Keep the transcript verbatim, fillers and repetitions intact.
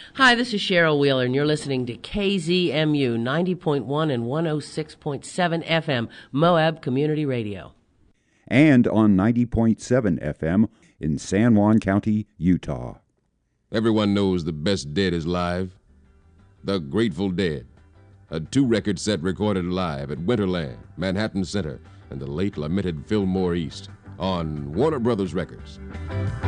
Hi, this is Cheryl Wheeler, and you're listening to K Z M U ninety point one and one oh six point seven F M, Moab Community Radio. And on ninety point seven F M in San Juan County, Utah. Everyone knows the best dead is live. The Grateful Dead, a two-record set recorded live at Winterland, Manhattan Center, and the late lamented Fillmore East on Warner Brothers Records.